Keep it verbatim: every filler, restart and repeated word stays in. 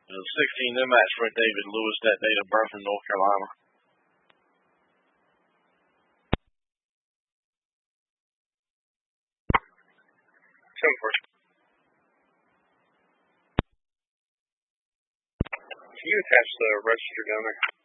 It was sixteen. Them match for David Lewis, that date of birth in North Carolina. ten four. Can you attach the register down there?